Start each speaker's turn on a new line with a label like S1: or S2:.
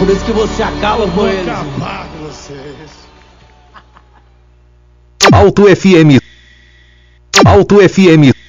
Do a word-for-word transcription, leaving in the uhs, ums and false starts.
S1: Por isso que você acaba com eles.
S2: Vou acabar com vocês.
S3: Alto F M. Alto F M.